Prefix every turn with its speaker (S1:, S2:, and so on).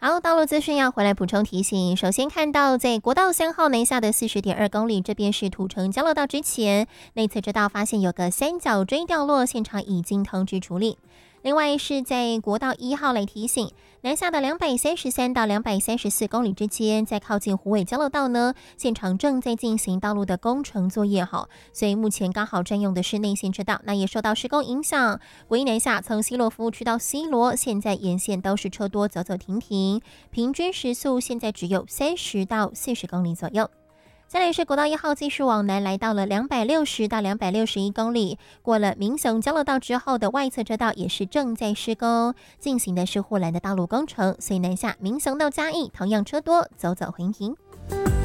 S1: 好，道路资讯要回来补充提醒。首先看到在国道3号南下的40.2公里，这边是土城交流道之前，内侧车道发现有个三角锥掉落，现场已经通知处理。另外是在国道1号来提醒，南下的233到234公里之间，在靠近虎尾交流道呢，现场正在进行道路的工程作业哈，所以目前刚好占用的是内线车道，那也受到施工影响，国一南下从西螺服务区到西螺，现在沿线都是车多，走走停停，平均时速现在只有30到40公里左右。再来是国道1号继续往南，来到了260到261公里，过了民雄交流道之后的外侧车道也是正在施工，进行的是护栏的道路工程，所以南下民雄到嘉义同样车多，走走停停。